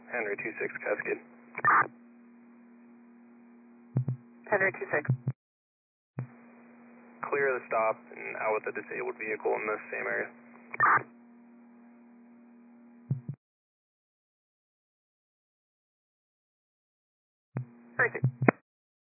Henry 26 Cascade. Henry 26. Clear the stop and out with the disabled vehicle in the same area. Perfect.